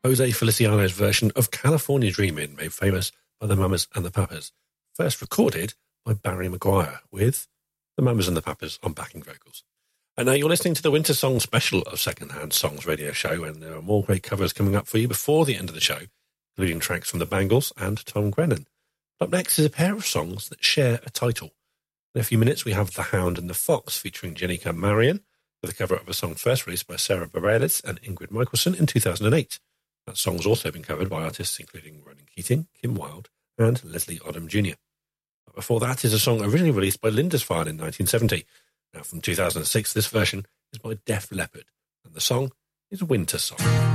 Jose Feliciano's version of California Dreamin', made famous by the Mamas and the Papas, first recorded by Barry Maguire with the Mamas and the Papas on backing vocals. And now you're listening to the Winter Song special of Secondhand Songs radio show, and there are more great covers coming up for you before the end of the show, including tracks from the Bangles and Tom Grennan. Up next is a pair of songs that share a title. In a few minutes, we have The Hound and the Fox featuring Jenica Marian, with a cover of a song first released by Sarah Bareilles and Ingrid Michaelson in 2008. That song's also been covered by artists including Ronan Keating, Kim Wilde, and Leslie Odom Jr. But before that is a song originally released by Lindisfarne in 1970. Now, from 2006, this version is by Def Leppard, and the song is Winter Song.